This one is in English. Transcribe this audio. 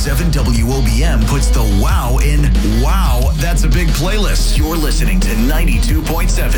92.7 WOBM puts the wow in wow, that's a big playlist. You're listening to 92.7